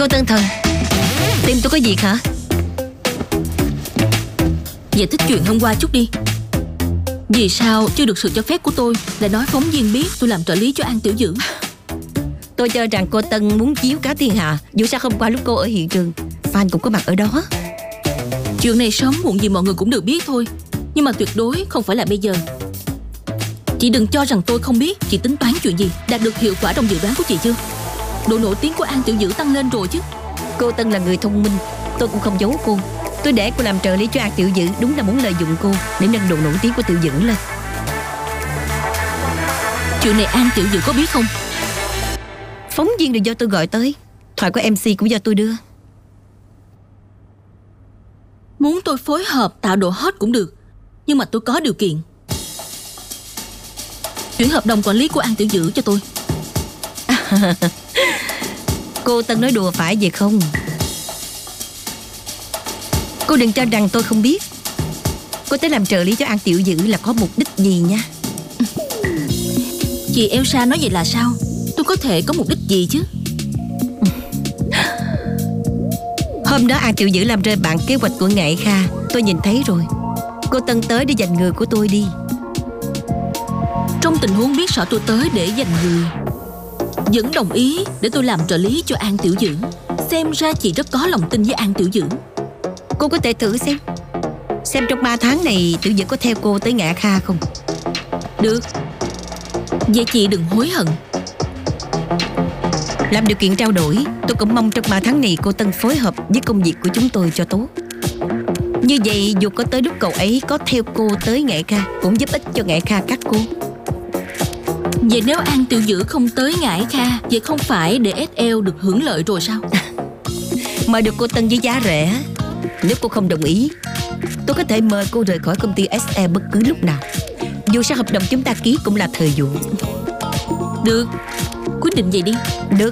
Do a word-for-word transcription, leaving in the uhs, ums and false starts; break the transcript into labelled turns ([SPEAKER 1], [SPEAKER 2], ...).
[SPEAKER 1] Cô Tân Thần, tìm tôi có việc hả?
[SPEAKER 2] Giải thích chuyện hôm qua chút đi. Vì sao chưa được sự cho phép của tôi lại nói phóng viên biết tôi làm trợ lý cho An Tiểu Dữ?
[SPEAKER 1] Tôi cho rằng cô Tân muốn chiếu cá thiên hạ. Dù sao hôm qua lúc cô ở hiện trường, fan cũng có mặt ở đó.
[SPEAKER 2] Chuyện này sớm muộn gì mọi người cũng được biết thôi. Nhưng mà tuyệt đối không phải là bây giờ. Chị đừng cho rằng tôi không biết chị tính toán chuyện gì, đạt được hiệu quả trong dự đoán của chị chưa? Độ nổi tiếng của An Tiểu Dữ tăng lên rồi chứ.
[SPEAKER 1] Cô Tân là người thông minh, tôi cũng không giấu cô. Tôi để cô làm trợ lý cho An Tiểu Dữ đúng là muốn lợi dụng cô để nâng độ nổi tiếng của Tiểu Dữ lên.
[SPEAKER 2] Chuyện này An Tiểu Dữ có biết không?
[SPEAKER 1] Phóng viên đều do tôi gọi tới, thoại của em xê cũng do tôi đưa.
[SPEAKER 2] Muốn tôi phối hợp tạo độ hot cũng được, nhưng mà tôi có điều kiện. Chuyển hợp đồng quản lý của An Tiểu Dữ cho tôi.
[SPEAKER 1] Cô Tân nói đùa phải vậy không? Cô đừng cho rằng tôi không biết. Cô tới làm trợ lý cho An Tiểu Dữ là có mục đích gì nha.
[SPEAKER 2] Chị Elsa nói vậy là sao? Tôi có thể có mục đích gì chứ?
[SPEAKER 1] Hôm đó An Tiểu Dữ làm rơi bản kế hoạch của Ngải Kha, tôi nhìn thấy rồi. Cô Tân tới để giành người của tôi đi.
[SPEAKER 2] Trong tình huống biết rõ tôi tới để giành người, vẫn đồng ý để tôi làm trợ lý cho An Tiểu Dữ. Xem ra chị rất có lòng tin với An Tiểu Dữ.
[SPEAKER 1] Cô có thể thử xem Xem trong ba tháng này Tiểu Dữ có theo cô tới Ngải Kha không?
[SPEAKER 2] Được. Vậy chị đừng hối hận.
[SPEAKER 1] Làm điều kiện trao đổi, tôi cũng mong trong ba tháng này cô Tân phối hợp với công việc của chúng tôi cho tốt. Như vậy dù có tới lúc cậu ấy có theo cô tới Ngải Kha cũng giúp ích cho Ngải Kha các cô.
[SPEAKER 2] Vậy nếu An Tiểu Dữ không tới Ngải Kha, vậy không phải để ét lờ được hưởng lợi rồi sao?
[SPEAKER 1] Mời được cô Tân với giá rẻ. Nếu cô không đồng ý, tôi có thể mời cô rời khỏi công ty ét lờ bất cứ lúc nào. Dù sao hợp đồng chúng ta ký cũng là thời vụ.
[SPEAKER 2] Được, quyết định vậy đi.
[SPEAKER 1] Được.